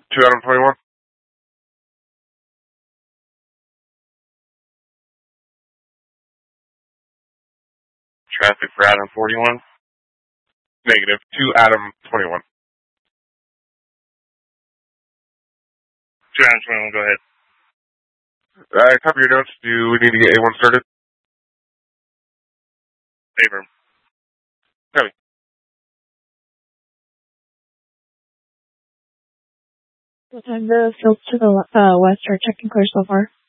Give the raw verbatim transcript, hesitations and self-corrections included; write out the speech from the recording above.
two Adam twenty-one. Traffic for Adam forty-one. Negative. two Adam twenty-one. two Adam twenty-one, go ahead. Uh, copy your notes. Do we need to get A one started? Affirm. Copy. What time the fields to the uh, west are checking clear so far?